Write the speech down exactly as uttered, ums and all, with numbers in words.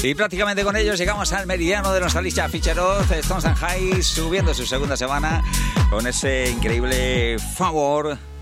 Y prácticamente con ellos llegamos al meridiano de nuestra lista Ficheroz. Stones and High subiendo su segunda semana con ese increíble Favor.